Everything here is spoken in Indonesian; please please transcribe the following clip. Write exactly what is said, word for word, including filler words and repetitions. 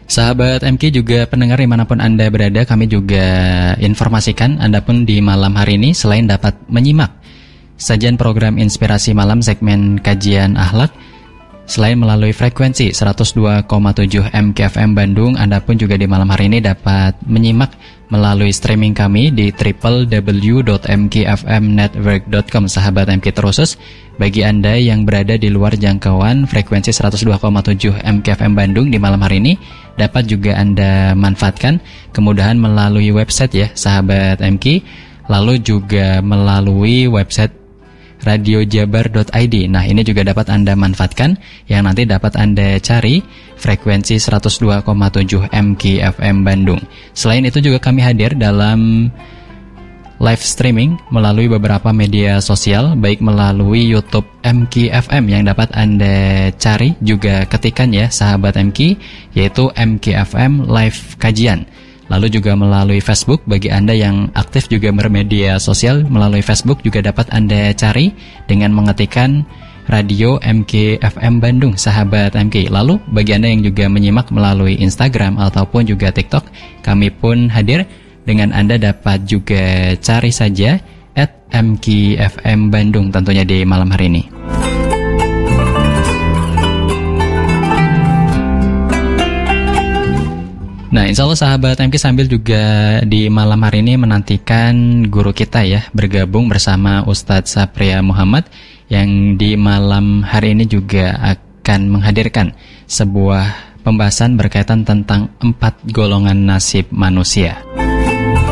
Sahabat M K juga pendengar dimanapun Anda berada, kami juga informasikan Anda pun di malam hari ini selain dapat menyimak sajian program Inspirasi Malam segmen Kajian Akhlak, selain melalui frekuensi seratus dua koma tujuh M K F M Bandung, Anda pun juga di malam hari ini dapat menyimak melalui streaming kami di w w w dot m k f m network dot com. Sahabat M K terusus, bagi Anda yang berada di luar jangkauan frekuensi seratus dua koma tujuh M K F M Bandung di malam hari ini, dapat juga Anda manfaatkan kemudahan melalui website ya sahabat M K, lalu juga melalui website radio jabar dot i d. Nah, ini juga dapat Anda manfaatkan, yang nanti dapat Anda cari frekuensi seratus dua koma tujuh M K F M Bandung. Selain itu juga kami hadir dalam live streaming melalui beberapa media sosial, baik melalui YouTube M K F M yang dapat Anda cari juga ketikan ya sahabat M K, yaitu M K F M Live Kajian. Lalu juga melalui Facebook, bagi Anda yang aktif juga bermedia sosial, melalui Facebook juga dapat Anda cari dengan mengetikkan Radio M K F M Bandung, sahabat M K. Lalu bagi Anda yang juga menyimak melalui Instagram ataupun juga TikTok, kami pun hadir, dengan Anda dapat juga cari saja at M K F M Bandung tentunya di malam hari ini. Nah, insya Allah sahabat M K sambil juga di malam hari ini menantikan guru kita ya, bergabung bersama Ustadz Sapria Muhammad, yang di malam hari ini juga akan menghadirkan sebuah pembahasan berkaitan tentang empat golongan nasib manusia.